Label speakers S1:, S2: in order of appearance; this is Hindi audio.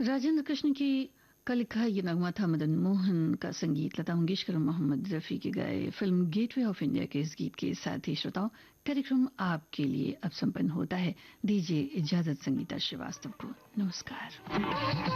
S1: राजेंद्र कृष्ण की का लिखा ये नगमा था मदन मोहन का संगीत लता मंगेशकर और मोहम्मद रफी के गाए। फिल्म गेटवे ऑफ इंडिया के इस गीत के साथ ही श्रोताओं कार्यक्रम आपके लिए अब संपन्न होता है। दीजिए इजाजत संगीता श्रीवास्तव को। नमस्कार।